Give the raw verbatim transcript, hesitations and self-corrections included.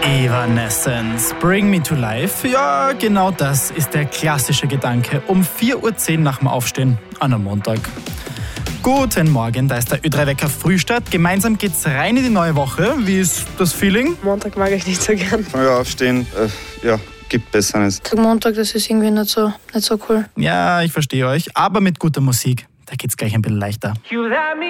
Evanescence, Bring Me to Life. Ja, genau das ist der klassische Gedanke um vier Uhr zehn nach dem Aufstehen an einem Montag. Guten Morgen, da ist der Ö drei Wecker Frühstart. Gemeinsam geht's rein in die neue Woche. Wie ist das Feeling? Montag mag ich nicht so gern. Ja, aufstehen, äh, ja, gibt Besseres. Tag Montag, das ist irgendwie nicht so, nicht so cool. Ja, ich verstehe euch, aber mit guter Musik, da geht's gleich ein bisschen leichter. You let me